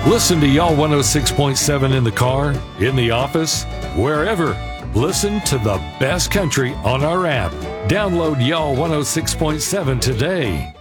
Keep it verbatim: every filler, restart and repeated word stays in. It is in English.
Listen to Y'all one oh six point seven in the car, in the office, wherever. Listen to the best country on our app. Download Y'all one oh six point seven today.